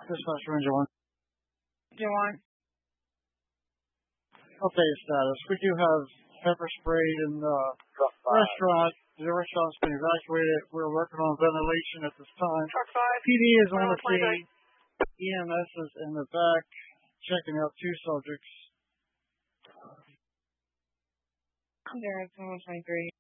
Dispatch Ranger 1. Ranger 1. Update status. We do have pepper spray in the restaurant. The restaurant's been evacuated. We're working on ventilation at this time. Truck 5. PD is on the scene. EMS is in the back, checking out 2 subjects. There, 123.